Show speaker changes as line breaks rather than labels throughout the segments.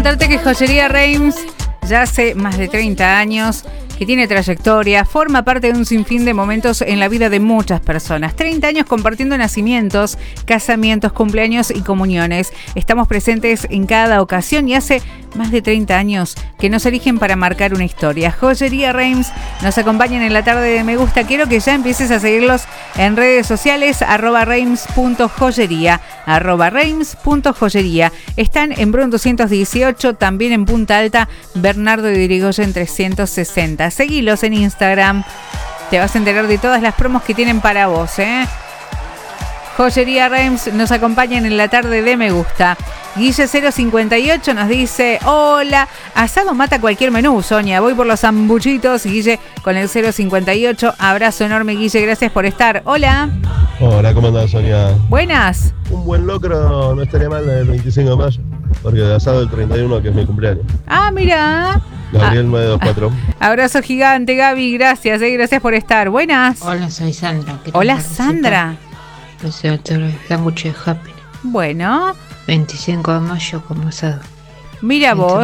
Contarte que Joyería Reims ya hace más de 30 años que tiene trayectoria, forma parte de un sinfín de momentos en la vida de muchas personas. 30 años compartiendo nacimientos, casamientos, cumpleaños y comuniones. Estamos presentes en cada ocasión y hace más de 30 años que nos eligen para marcar una historia. Joyería Reims nos acompañan en la tarde de Me Gusta. Quiero que ya empieces a seguirlos en redes sociales, @reims.joyería, @reims.joyería. Están en Brun 218, también en Punta Alta, Bernardo de Irigoyen 360. Seguilos en Instagram. Te vas a enterar de todas las promos que tienen para vos, ¿eh? Joyería Reims nos acompañan en la tarde de Me Gusta. Guille 058 nos dice: hola, asado mata cualquier menú, Sonia. Voy por los sambuchitos, Guille, con el 058. Abrazo enorme, Guille, gracias por estar. Hola.
Hola, ¿cómo andás, Sonia?
Buenas.
Un buen locro no estaría mal el 25 de mayo, porque de asado el 31, que es mi cumpleaños.
Ah, mira.
Gabriel 924.
Abrazo gigante, Gaby, gracias, gracias por estar. Buenas.
Hola, soy Sandra.
Hola, Sandra.
Soy el sándwich de Happy.
Bueno.
25 de mayo como asado.
Mira vos.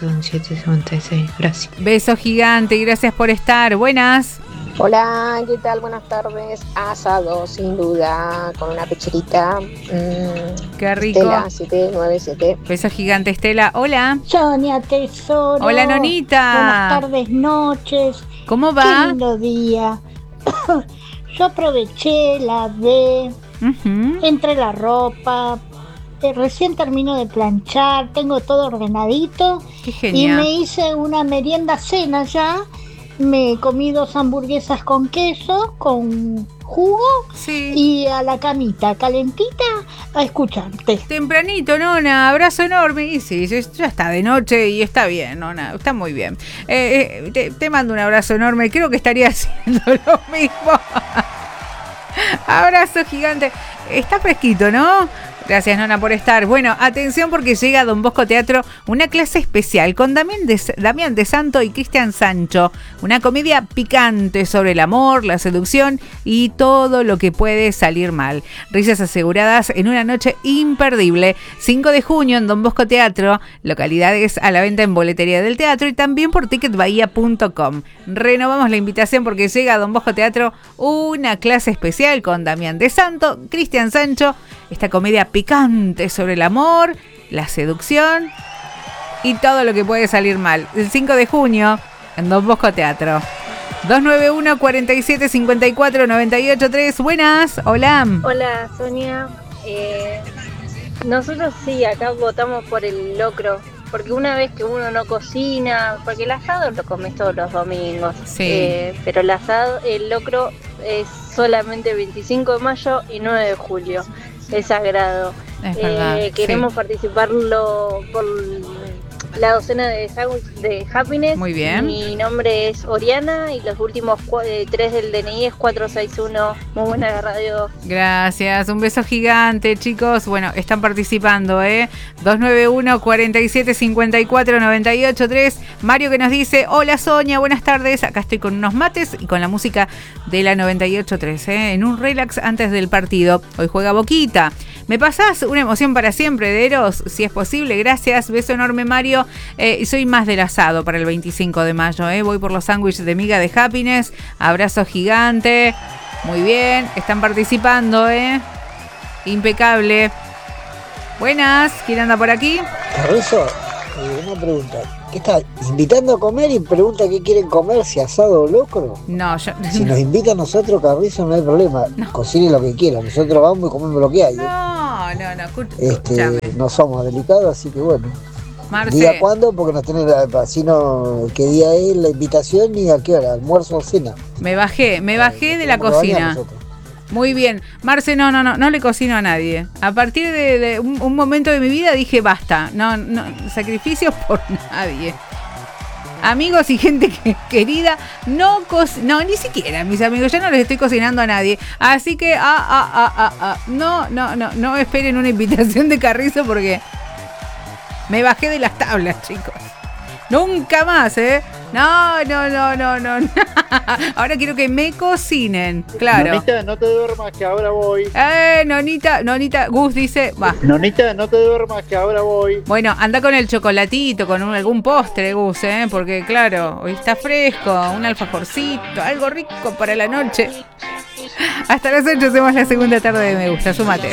756, gracias.
Beso gigante, gracias por estar. Buenas.
Hola, ¿qué tal? Buenas tardes. Asado, sin duda, con una pecherita.
Qué rico.
Estela 797.
Beso gigante, Estela. Hola.
Sonia, tesoro.
Hola, Nonita.
Buenas tardes, noches.
¿Cómo va?
Qué lindo día. Yo aproveché, lavé, entré la ropa. Recién termino de planchar, tengo todo ordenadito.
Qué genial.
Y me hice una merienda cena ya. Me comí 2 hamburguesas con queso, con jugo,
sí.
Y a la camita, calentita, a escucharte.
Tempranito, Nona, abrazo enorme. Y sí, ya está de noche y está bien, Nona, está muy bien. Te mando un abrazo enorme, creo que estaría haciendo lo mismo. Abrazo gigante. Está fresquito, ¿no? Gracias, Nona, por estar. Bueno, atención porque llega a Don Bosco Teatro una clase especial con Damián de Santo y Cristian Sancho. Una comedia picante sobre el amor, la seducción y todo lo que puede salir mal. Risas aseguradas en una noche imperdible. 5 de junio en Don Bosco Teatro. Localidades a la venta en boletería del teatro y también por ticketbahía.com. Renovamos la invitación porque llega a Don Bosco Teatro una clase especial con Damián de Santo, Cristian Sancho. Esta comedia picante sobre el amor, la seducción y todo lo que puede salir mal. El 5 de junio en Don Bosco Teatro. 291-4754-983. Buenas, hola.
Hola, Sonia. Nosotros sí, acá votamos por el locro. Porque una vez que uno no cocina, porque el asado lo comes todos los domingos.
Sí.
Pero el locro es solamente 25 de mayo y 9 de julio. Es sagrado.
Es verdad,
queremos
sí.
participarlo por la docena de sándwich de Happiness.
Muy bien.
Mi nombre es Oriana y los últimos 3 del DNI es 461. Muy buena la radio.
Gracias, un beso gigante, chicos. Bueno, están participando, 291-4754-983. Mario que nos dice: hola, Sonia, buenas tardes. Acá estoy con unos mates y con la música de la 983, en un relax antes del partido. Hoy juega Boquita. ¿Me pasás una emoción para siempre, de Eros? Si es posible, gracias. Beso enorme, Mario. Soy más del asado para el 25 de mayo. Voy por los sándwiches de miga de Happiness. Abrazo gigante. Muy bien. Están participando, Impecable. Buenas. ¿Quién anda por aquí?
Carrizo, una pregunta. ¿Qué está invitando a comer y pregunta qué quieren comer, si asado o locro?
No, yo...
Si nos invita a nosotros, Carrizo, no hay problema. No. Cocine lo que quieran. Nosotros vamos y comemos lo que hay.
No. Escúchame.
No somos delicados, así que bueno.
Marce.
Diga cuándo, porque nos tenés así no, qué día es la invitación y a qué hora, almuerzo o cena.
Me bajé de la cocina. Muy bien. Marce, no le cocino a nadie. A partir de un momento de mi vida dije basta. No, sacrificios por nadie. Amigos y gente querida, no, ni siquiera mis amigos, ya no les estoy cocinando a nadie. Así que, no esperen una invitación de Carrizo porque me bajé de las tablas, chicos. Nunca más, ¿eh? No. Ahora quiero que me cocinen, claro.
Nonita, no te duermas que ahora voy.
Nonita, Gus dice, va.
Nonita, no te duermas que ahora voy.
Bueno, anda con el chocolatito, con algún postre, Gus, porque claro, hoy está fresco, un alfajorcito, algo rico para la noche. Hasta las 8 hacemos la segunda tarde de Me Gusta, súmate.